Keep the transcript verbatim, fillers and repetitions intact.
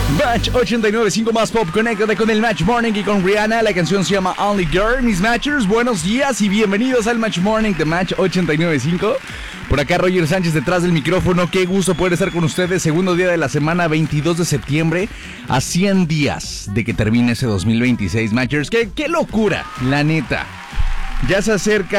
Match ochenta y nueve punto cinco más pop, conéctate con el Match Morning y con Rihanna. La canción se llama Only Girl. Mis Matchers, buenos días y bienvenidos al Match Morning de Match ochenta y nueve punto cinco. Por acá Roger Sánchez detrás del micrófono. Qué gusto poder estar con ustedes. Segundo día de la semana, veintidós de septiembre, a cien días de que termine ese dos mil veintiséis, Matchers. Qué, qué locura, la neta. Ya se acerca